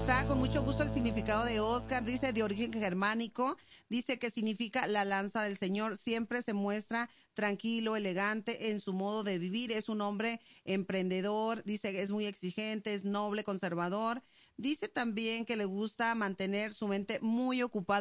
está con mucho gusto el significado de Oscar. Dice de origen germánico. Dice que significa la lanza del Señor. Siempre se muestra tranquilo, elegante en su modo de vivir. Es un hombre emprendedor. Dice que es muy exigente, es noble, conservador. Dice también que le gusta mantener su mente muy ocupada